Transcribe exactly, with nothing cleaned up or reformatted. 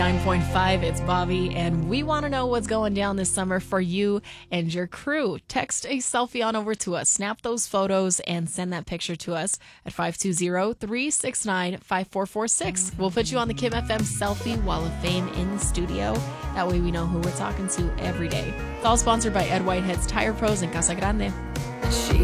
nine point five, it's Bobby, and we want to know what's going down this summer for you and your crew. Text a selfie on over to us. Snap those photos and send that picture to us at five two zero, three six nine, five four four six. We'll put you on the Kim F M Selfie Wall of Fame in the studio. That way we know who we're talking to every day. It's all sponsored by Ed Whitehead's Tire Pros in Casa Grande.